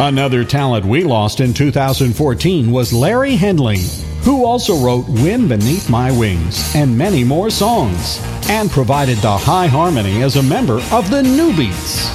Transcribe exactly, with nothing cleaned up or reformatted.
Another talent we lost in two thousand fourteen was Larry Henley, who also wrote Wind Beneath My Wings and many more songs, and provided the high harmony as a member of the New Beats.